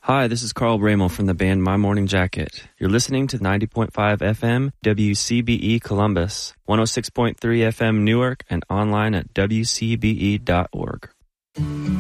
Hi, this is Carl Bramel from the band My Morning Jacket. You're listening to 90.5 FM WCBE Columbus, 106.3 FM Newark, and online at wcbe.org.